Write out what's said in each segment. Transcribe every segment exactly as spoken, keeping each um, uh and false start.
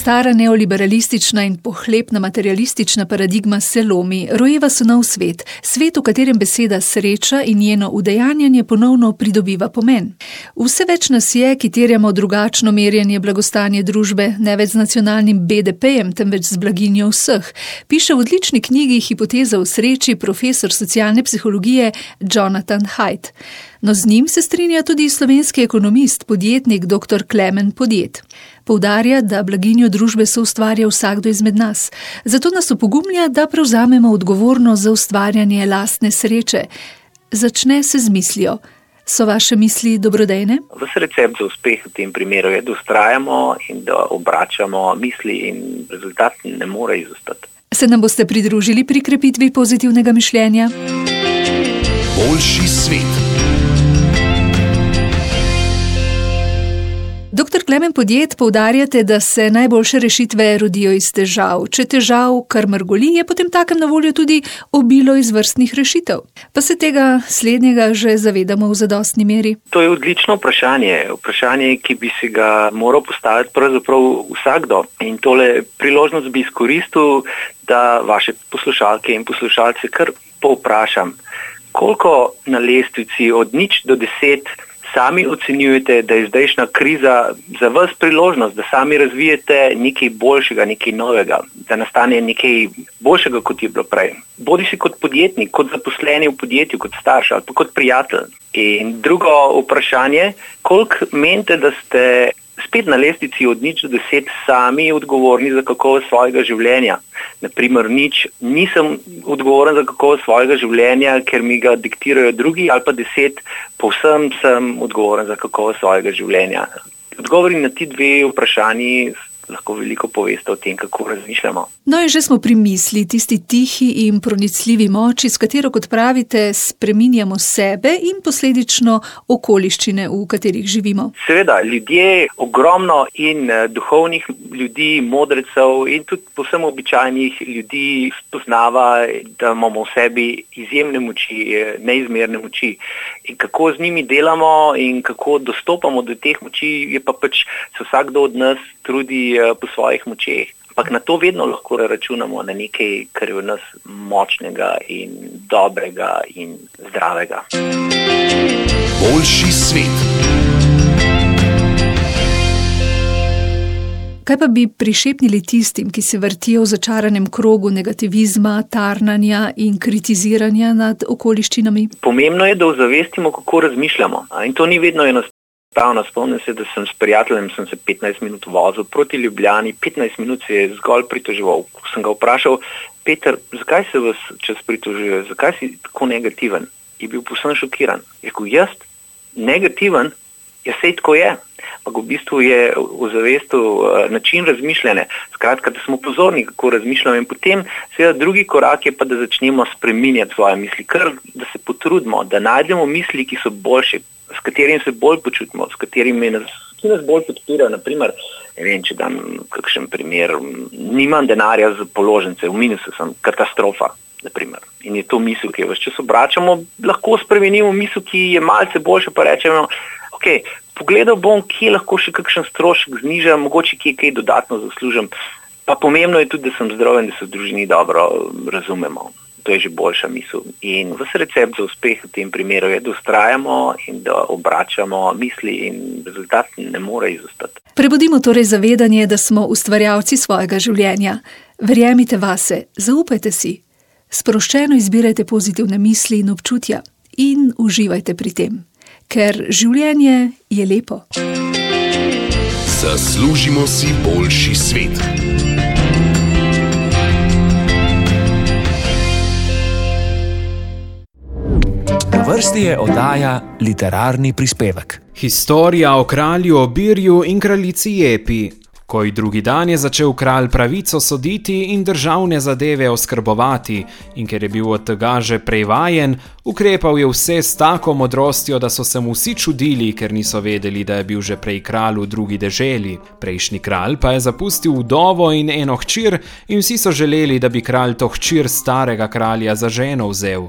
Stara neoliberalistična in pohlepna materialistična paradigma se lomi, rojeva se nov svet, svet, v katerem beseda sreča in njeno udejanjanje ponovno pridobiva pomen. Vse več nas je, ki terjamo drugačno merjenje blagostanja družbe, ne več z nacionalnim B D P-jem, temveč z blaginjo vseh, piše v odlični knjigi Hipoteza o sreči profesor socialne psihologije Jonathan Haidt. No, z njim se strinja tudi slovenski ekonomist, podjetnik doktor Klemen Podjed. Poudarja, da blaginjo družbe soustvarja vsakdo izmed nas. Zato nas opogumlja, da prevzamemo odgovornost za ustvarjanje lastne sreče. Začne se z mislijo. So vaše misli dobrodejne? Ves recept za uspeh v tem primeru je, da ustrajamo in da obračamo misli in rezultat ne more izostati. Se nam boste pridružili pri krepitvi pozitivnega mišljenja? Boljši svet. Doktor Klemen Podjed, poudarjate, da se najboljše rešitve rodijo iz težav. Če težav kar mrgoli, je potem takem na voljo tudi obilo izvrstnih rešitev. Pa se tega slednjega že zavedamo v zadostni meri? To je odlično vprašanje. Vprašanje, ki bi si ga moral postaviti pravzaprav vsakdo. In tole priložnost bi izkoristil, da vaše poslušalke in poslušalce kar povprašam. Koliko na lestvici od nič do deset sami ocenjujete, da je zdajšnja kriza za vas priložnost, da sami razvijete nekaj boljšega, nekaj novega, da nastane nekaj boljšega, kot je bilo prej. Bodi si kot podjetnik, kot zaposleni v podjetju, kot starš ali pa kot prijatelj. In drugo vprašanje, koliko menite, da ste spet na lestvici od nič do deset sami odgovorni za kakovost svojega življenja. Naprimer, nič, nisem odgovoren za kakovost svojega življenja, ker mi ga diktirajo drugi, ali pa deset, povsem sem odgovoren za kakovost svojega življenja. Odgovori na ti dve vprašanji lahko veliko poveste o tem, kako razmišljamo. No in že smo pri misli, tisti tihi in pronicljivi moči, s katero, kot pravite, spreminjamo sebe in posledično okoliščine, v katerih živimo. Seveda, ljudje, ogromno in duhovnih ljudi, modrecev in tudi povsem običajnih ljudi spoznava, da imamo v sebi izjemne moči, neizmerne moči. In kako z njimi delamo in kako dostopamo do teh moči, je pa pač se vsakdo od nas trudi po svojih močeh. Ampak na to vedno lahko računamo, na nekaj, kar je v nas močnega in dobrega in zdravega. Boljši svet. Kaj pa bi prišepnili tistim, ki se vrtijo v začaranem krogu negativizma, tarnanja in kritiziranja nad okoliščinami? Pomembno je, da ozavestimo, kako razmišljamo. In to ni vedno enostavno. Spomnim se, da sem s prijateljem sem se petnajst minut vozil proti Ljubljani, petnajst minut se je zgolj pritoževal. Ko sem ga vprašal, Peter, zakaj se vas čas pritožuje, zakaj si tako negativen? Je bil povsem šokiran. Je rekel, jaz negativen? Ja, sej tako je. Ampak v bistvu je v zavestu način razmišljanja. Skratka, da smo pozorni, kako razmišljamo in potem seveda drugi korak je pa, da začnemo spreminjati svoje misli. Kar, da se potrudimo, da najdemo misli, ki so boljše, s katerim se bolj počutimo, s katerimi nas, ki nas bolj podpirajo. Naprimer, ne vem, če dam kakšen primer, nimam denarja za položnice, v minusu sem, katastrofa, naprimer. In je to misel, ki jo ves čas obračamo, lahko spremenimo misel, ki je malce boljša, pa rečemo, ok, pogledal bom, kje lahko še kakšen strošek znižam, mogoče kje kaj dodatno zaslužim. Pa pomembno je tudi, da sem zdrav in da se v družini dobro razumemo. To je že boljša misel. In ves recept za uspeh v tem primeru je, da ustrajamo in da obračamo misli in rezultat ne more izostati. Prebudimo torej zavedanje, da smo ustvarjalci svojega življenja. Verjemite vase, zaupajte si. Sproščeno izbirajte pozitivne misli in občutja in uživajte pri tem. Ker življenje je lepo. Zaslužimo si boljši svet. Na vrsti je oddaja Literarni prispevek. Historija o kralju Obirju in kraljici Jepi. Ko drugi dan je začel kralj pravico soditi in državne zadeve oskrbovati, in ker je bil od tega že prej vajen, ukrepal je vse s tako modrostjo, da so se mu vsi čudili, ker niso vedeli, da je bil že prej kralj v drugi deželi. Prejšnji kralj pa je zapustil vdovo in eno hčer in vsi so želeli, da bi kralj to hčer starega kralja za ženo vzel.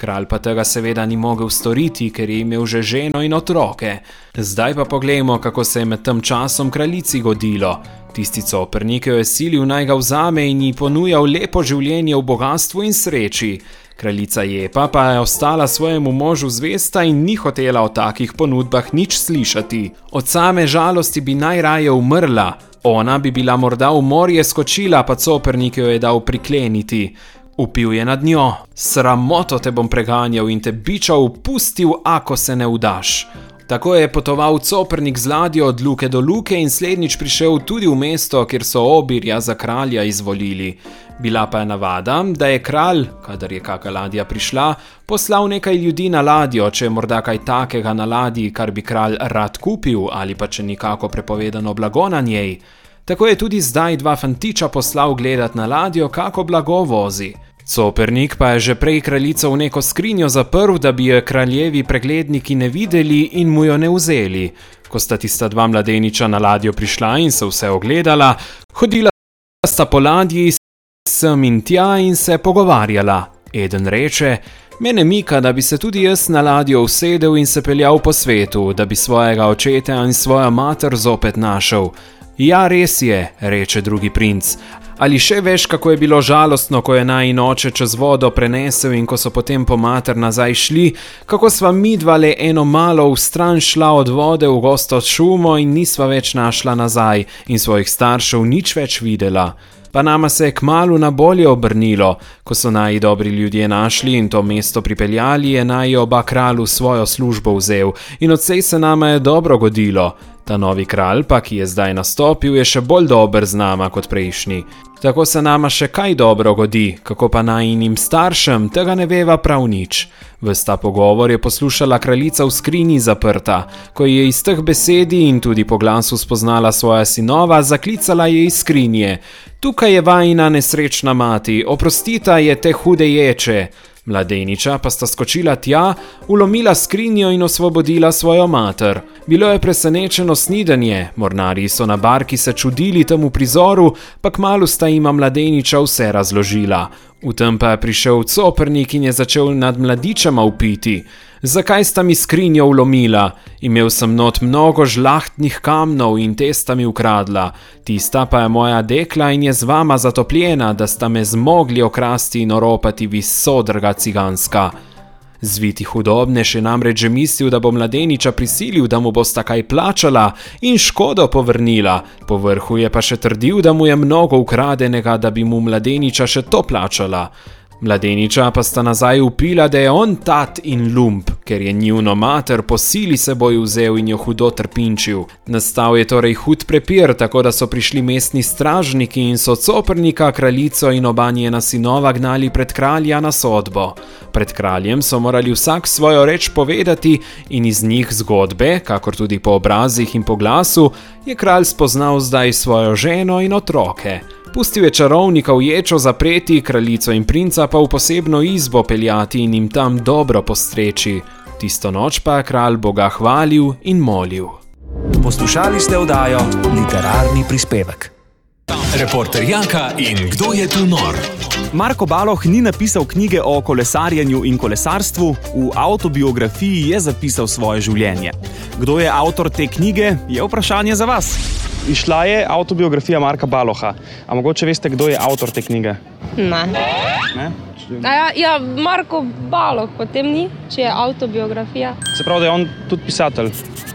Kralj pa tega seveda ni mogel storiti, ker je imel že ženo in otroke. Zdaj pa poglejmo, kako se je med tem časom kraljici godilo. Tisti coprnik jo je silil, naj ga vzame in ji ponujal lepo življenje v bogastvu in sreči. Kraljica Jepa pa je ostala svojemu možu zvesta in ni hotela o takih ponudbah nič slišati. Od same žalosti bi najraje umrla. Ona bi bila morda v morje skočila, pa coprnik jo je dal prikleniti. Vpil je nad njo: "Sramoto te bom preganjal in te bičal pustil, ako se ne vdaš." Tako je potoval coprnik z ladjo od luke do luke in slednjič prišel tudi v mesto, kjer so Obirja za kralja izvolili. Bila pa je navada, da je kralj, kadar je kaka ladja prišla, poslal nekaj ljudi na ladjo, če je morda kaj takega na ladji, kar bi kralj rad kupil, ali pa če nikako prepovedano blago na njej. Tako je tudi zdaj dva fantiča poslal gledat na ladjo, kako blago vozi. Coprnik pa je že prej kraljico v neko skrinjo zaprl, da bi jo kraljevi pregledniki ne videli in mu jo ne vzeli. Ko sta tista dva mladeniča na ladjo prišla in se vse ogledala, hodila sta po ladji sem in tja in se pogovarjala. Eden reče: "Mene mika, da bi se tudi jaz na ladjo usedel in se peljal po svetu, da bi svojega očeta in svojo mater zopet našel." "Ja, res je," reče drugi princ. "Ali še veš, kako je bilo žalostno, ko je najin oče čez vodo prenesel in ko so potem po mater nazaj šli, kako sva midva le eno malo v stran šla od vode v gosto šumo in nisva več našla nazaj in svojih staršev nič več videla. Pa nama se je kmalu na bolje obrnilo, ko so naj dobri ljudje našli in to mesto pripeljali, je naj oba kralju svojo službo vzel in odsej se nama je dobro godilo. Ta novi kralj pa, ki je zdaj nastopil, je še bolj dober z nama kot prejšnji. Tako se nama še kaj dobro godi, kako pa najinim staršem, tega ne veva prav nič." Ves ta pogovor je poslušala kraljica v skrinji zaprta. Ko je iz teh besedi in tudi po glasu spoznala svoja sinova, zaklicala je iz skrinje: "Tukaj je vajina nesrečna mati, oprostita je te hude ječe." Mladeniča pa sta skočila tja, ulomila skrinjo in osvobodila svojo mater. Bilo je presenečeno snidenje, mornarji so na barki se čudili temu prizoru, pa kmalu sta jima mladeniča vse razložila. V tem pa je prišel coprnik in je začel nad mladičema vpiti: "Zakaj sta mi skrinjo vlomila? Imel sem not mnogo žlahtnih kamnov in te sta mi ukradla. Tista pa je moja dekla in je z vama zatopljena, da sta me zmogli okrasti in oropati visodrga ciganska." Zviti hudobnež je namreč že mislil, da bo mladeniča prisilil, da mu bosta kaj plačala in škodo povrnila. Po vrhu je pa še trdil, da mu je mnogo ukradenega, da bi mu mladeniča še to plačala. Mladeniča pa sta nazaj vpila, da je on tat in lump, ker je njuno mater po sili seboj vzel in jo hudo trpinčil. Nastal je torej hud prepir, tako da so prišli mestni stražniki in so coprnika, kraljico in oba njena sinova gnali pred kralja na sodbo. Pred kraljem so morali vsak svojo reč povedati in iz njih zgodbe, kakor tudi po obrazih in po glasu, je kralj spoznal zdaj svojo ženo in otroke. Pustil je čarovnika v ječo zapreti, kraljico in princa pa v posebno izbo peljati in jim tam dobro postreči. Tisto noč pa je kralj Boga hvalil in molil. Poslušali ste oddajo Literarni prispevek. Reporter Janka in Kdo je tu nor? Marko Baloh ni napisal knjige o kolesarjenju in kolesarstvu, v avtobiografiji je zapisal svoje življenje. Kdo je avtor te knjige, je vprašanje za vas. Išla je avtobiografija Marka Baloha. A mogoče veste, kdo je avtor te knjige? Ne. Ne? Ja, ja, Marko Baloh potem ni, če je avtobiografija. Se pravi, da je on tudi pisatelj.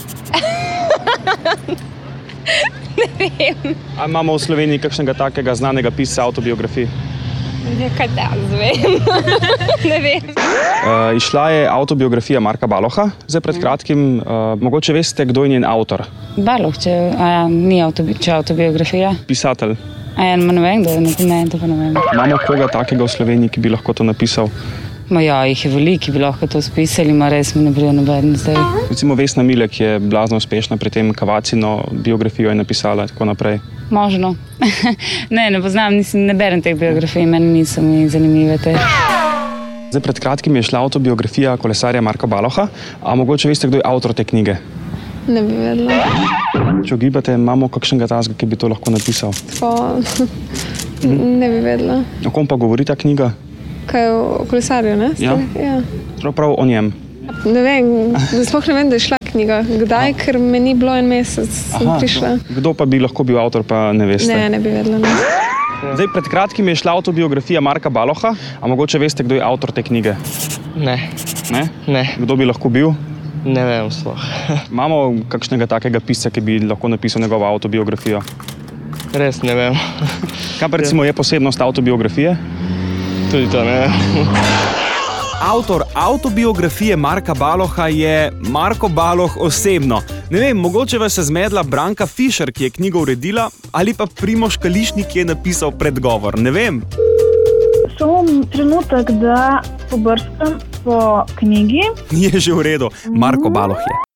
Ne vem. A imamo v Sloveniji kakšnega takega znanega pisca avtobiografij? Kaj te jaz vem. Ne vem. Uh, išla je avtobiografija Marka Baloha, zdaj pred kratkim. Uh, mogoče veste, kdo je njen avtor? Baloh, če a ja, ni avtobi, če avtobiografija. Pisatelj. A ja, ne vem, kdo je, ne, to pa ne vem. Imamo koga takega v Sloveniji, ki bi lahko to napisal? Ma ja, jih je veliko, ki bi lahko to spisali, ma res mi ne pride noben zdaj. Recimo Vesna Milek je blazno uspešna, pri tem Kavacino biografijo je napisala, tako naprej. Možno. ne, ne poznam, nisem, ne berem teh biografij, meni niso mi zanimive te. Zdaj pred kratkim je šla avtobiografija kolesarja Marka Baloha, a mogoče veste, kdo je avtor te knjige? Ne bi vedela. Če ugibate, imamo kakšnega tazga, ki bi to lahko napisal? Tako, ne bi vedela. O kom pa govori ta knjiga? kaj o kolesarju, ne? Ja. Ja. Prav o njem. Ne vem, sploh ne vem, da je šla knjiga. Kdaj, ker me ni bilo en mesec, sem Aha, prišla. Kdo pa bi lahko bil avtor, pa ne veste? Ne, ne bi vedela. Ne. Zdaj, pred kratkim je šla avtobiografija Marka Baloha, a mogoče veste, kdo je avtor te knjige? Ne. Ne? Ne. Kdo bi lahko bil? Ne vem sploh. Imamo kakšnega takega pisca, ki bi lahko napisal njegovo avtobiografijo? Res ne vem. Kaj pa recimo je posebnost avtobiografije? Tudi to ne vem. Avtor avtobiografije Marka Baloha je Marko Baloh osebno. Ne vem, mogoče vas je zmedla Branka Fišer, ki je knjigo uredila, ali pa Primož Kališnik, ki je napisal predgovor. Ne vem. Samo trenutek, da pobrskam po knjigi. Je že v redu. Marko Baloh je.